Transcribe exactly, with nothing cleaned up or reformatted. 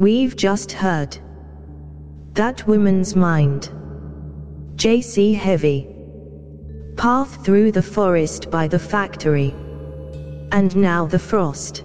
We've just heard That Woman's Mind. J C Heavy. Path Through the Forest by the Factory. And Now the Frost.